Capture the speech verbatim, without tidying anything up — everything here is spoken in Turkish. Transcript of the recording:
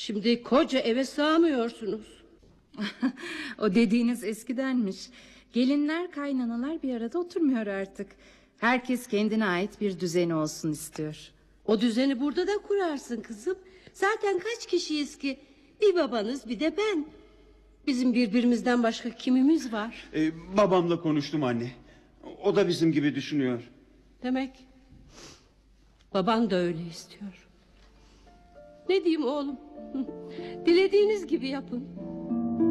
Şimdi koca eve sığamıyorsunuz. O dediğiniz eskidenmiş. Gelinler, kaynanalar bir arada oturmuyor artık. Herkes kendine ait bir düzeni olsun istiyor. O düzeni burada da kurarsın kızım. Zaten kaç kişiyiz ki? Bir babanız, bir de ben. Bizim birbirimizden başka kimimiz var? Ee, babamla konuştum anne. O da bizim gibi düşünüyor. Demek baban da öyle istiyor. Ne diyeyim oğlum? Dilediğiniz gibi yapın.